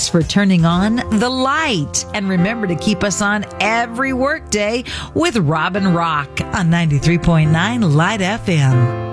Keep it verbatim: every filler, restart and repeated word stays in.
for turning on the light. And remember to keep us on every workday with Robin Rock on ninety-three point nine Light F M.